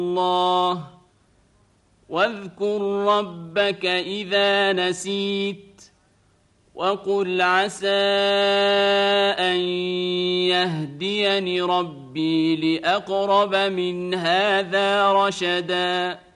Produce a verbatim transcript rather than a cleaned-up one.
الله واذكر ربك إذا نسيت وقل عسى أن يهديني ربي لأقرب من هذا رشدا